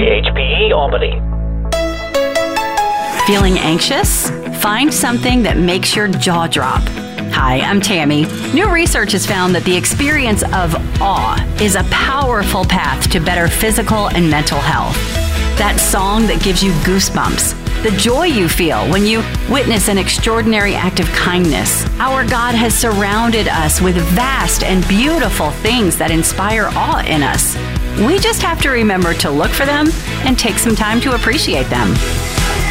KHPE Albany. Feeling anxious? Find something that makes your jaw drop. Hi, I'm Tammy. New research has found that the experience of awe is a powerful path to better physical and mental health. That song that gives you goosebumps. The joy you feel when you witness an extraordinary act of kindness. Our God has surrounded us with vast and beautiful things that inspire awe in us. We just have to remember to look for them and take some time to appreciate them.